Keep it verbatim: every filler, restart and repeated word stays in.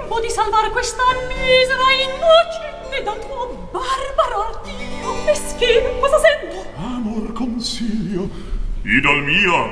tempo di salvar questa misera innocente dal tuo barbaro ardito. Meschino, cosa sento? Amor consiglio, idol mio,